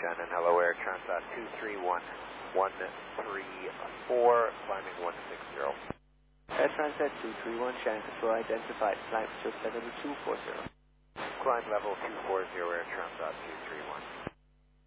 Shannon, hello, Air Transat 231134, climbing 160. Air Transat 231, Shannon Control identified, climb to 7240. Climb level 240, Air Transat 231.